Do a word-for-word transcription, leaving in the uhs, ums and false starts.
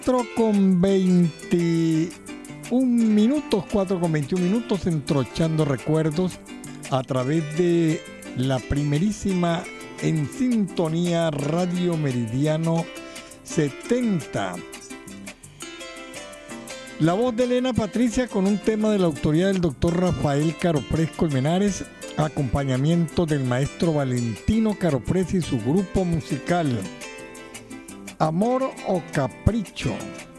cuatro con veintiún minutos, cuatro con veintiún minutos, entrochando recuerdos a través de la primerísima en sintonía Radio Meridiano setenta. La voz de Elena Patricia con un tema de la autoría del doctor Rafael Caroprés Colmenares, acompañamiento del maestro Valentino Caroprés y su grupo musical. Amor o Capricho.